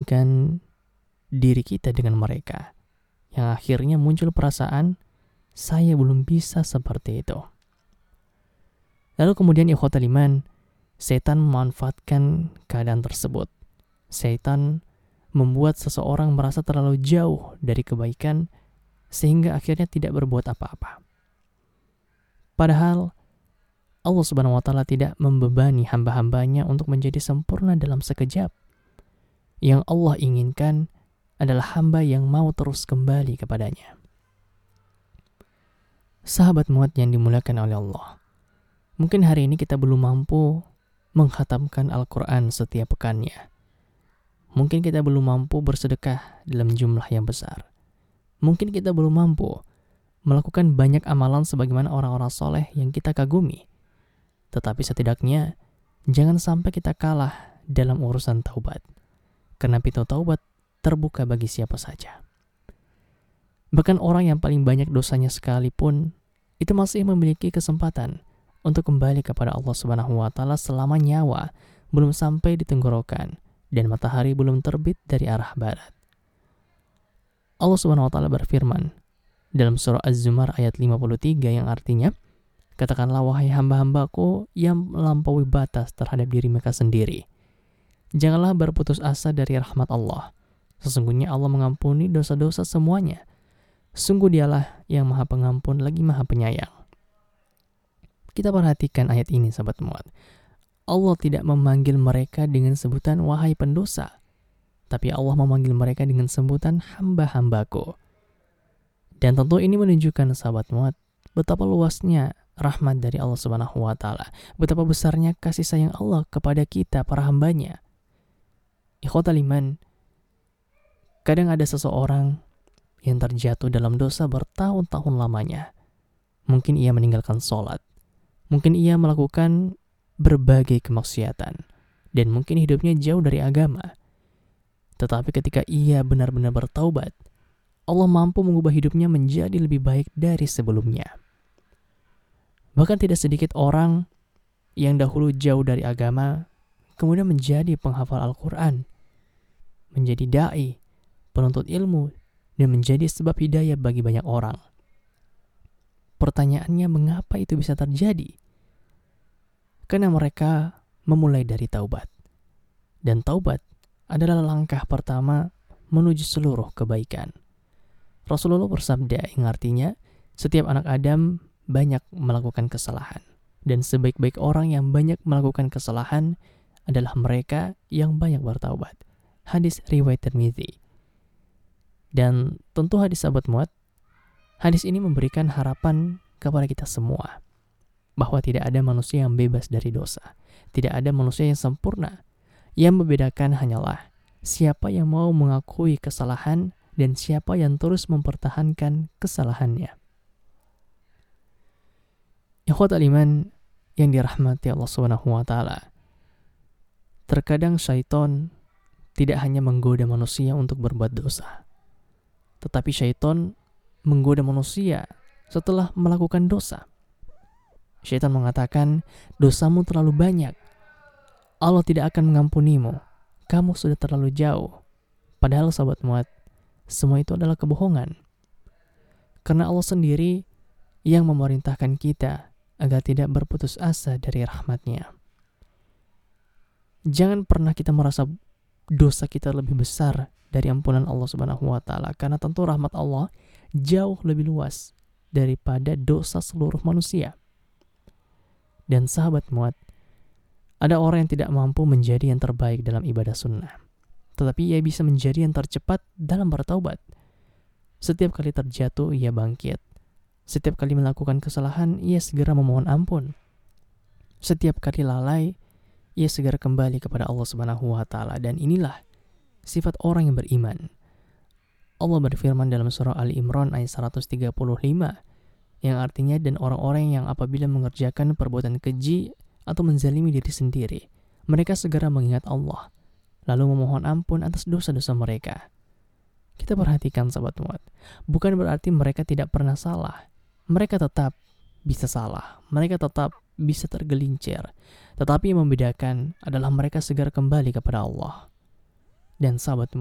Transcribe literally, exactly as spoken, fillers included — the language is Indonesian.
membandingkan diri kita dengan mereka, yang akhirnya muncul perasaan saya belum bisa seperti itu. Lalu kemudian ikhwatal iman, setan memanfaatkan keadaan tersebut. Setan membuat seseorang merasa terlalu jauh dari kebaikan sehingga akhirnya tidak berbuat apa-apa. Padahal Allah Subhanahu wa taala tidak membebani hamba-hambanya untuk menjadi sempurna dalam sekejap. Yang Allah inginkan adalah hamba yang mau terus kembali kepadanya. Sahabat muat yang dimuliakan oleh Allah, mungkin hari ini kita belum mampu mengkhatamkan Al-Quran setiap pekannya. Mungkin kita belum mampu bersedekah dalam jumlah yang besar. Mungkin kita belum mampu melakukan banyak amalan sebagaimana orang-orang soleh yang kita kagumi. Tetapi setidaknya, jangan sampai kita kalah dalam urusan taubat. Karena pintu taubat terbuka bagi siapa saja. Bahkan orang yang paling banyak dosanya sekalipun, itu masih memiliki kesempatan untuk kembali kepada Allah Subhanahu wa taala selama nyawa belum sampai di tenggorokan dan matahari belum terbit dari arah barat. Allah Subhanahu wa taala berfirman dalam surah Az-Zumar ayat lima puluh tiga yang artinya, katakanlah wahai hamba-hambaku yang melampaui batas terhadap diri mereka sendiri, janganlah berputus asa dari rahmat Allah. Sesungguhnya Allah mengampuni dosa-dosa semuanya. Sungguh dialah yang maha pengampun lagi maha penyayang. Kita perhatikan ayat ini sahabat muat. Allah tidak memanggil mereka dengan sebutan wahai pendosa, tapi Allah memanggil mereka dengan sebutan hamba-hambaku. Dan tentu ini menunjukkan sahabat muat betapa luasnya rahmat dari Allah Subhanahu wa taala, betapa besarnya kasih sayang Allah kepada kita para hambanya. Ikhwatal iman, kadang ada seseorang yang terjatuh dalam dosa bertahun-tahun lamanya. Mungkin ia meninggalkan sholat, mungkin ia melakukan berbagai kemaksiatan, dan mungkin hidupnya jauh dari agama. Tetapi ketika ia benar-benar bertaubat, Allah mampu mengubah hidupnya menjadi lebih baik dari sebelumnya. Bahkan tidak sedikit orang yang dahulu jauh dari agama, kemudian menjadi penghafal Al-Quran, menjadi da'i, penuntut ilmu, dan menjadi sebab hidayah bagi banyak orang. Pertanyaannya, mengapa itu bisa terjadi? Karena mereka memulai dari taubat. Dan taubat adalah langkah pertama menuju seluruh kebaikan. Rasulullah bersabda yang artinya, setiap anak Adam banyak melakukan kesalahan. Dan sebaik-baik orang yang banyak melakukan kesalahan adalah mereka yang banyak bertaubat. Hadis riwayat Tirmidzi. Dan tentu hadis sahabat muat, hadis ini memberikan harapan kepada kita semua. Bahwa tidak ada manusia yang bebas dari dosa. Tidak ada manusia yang sempurna. Yang membedakan hanyalah siapa yang mau mengakui kesalahan dan siapa yang terus mempertahankan kesalahannya. Ikhwatal iman yang dirahmati Allah Subhanahu wa taala. Terkadang syaitan tidak hanya menggoda manusia untuk berbuat dosa, tetapi syaitan menggoda manusia setelah melakukan dosa. Syaitan mengatakan, dosamu terlalu banyak. Allah tidak akan mengampunimu. Kamu sudah terlalu jauh. Padahal sahabat muat, semua itu adalah kebohongan. Karena Allah sendiri yang memerintahkan kita agar tidak berputus asa dari rahmat-Nya. Jangan pernah kita merasa dosa kita lebih besar dari ampunan Allah Subhanahu wa taala, karena tentu rahmat Allah jauh lebih luas daripada dosa seluruh manusia. Dan sahabat muat, ada orang yang tidak mampu menjadi yang terbaik dalam ibadah sunnah, tetapi ia bisa menjadi yang tercepat dalam bertaubat. Setiap kali terjatuh, ia bangkit. Setiap kali melakukan kesalahan, ia segera memohon ampun. Setiap kali lalai, ia segera kembali kepada Allah Subhanahu wa taala. Dan inilah sifat orang yang beriman. Allah berfirman dalam surah Ali Imran ayat seratus tiga puluh lima, yang artinya, dan orang-orang yang apabila mengerjakan perbuatan keji atau menzalimi diri sendiri, mereka segera mengingat Allah, lalu memohon ampun atas dosa-dosa mereka. Kita perhatikan sahabat muat, bukan berarti mereka tidak pernah salah. Mereka tetap bisa salah, mereka tetap bisa tergelincir, tetapi yang membedakan adalah mereka segera kembali kepada Allah. Dan sahabat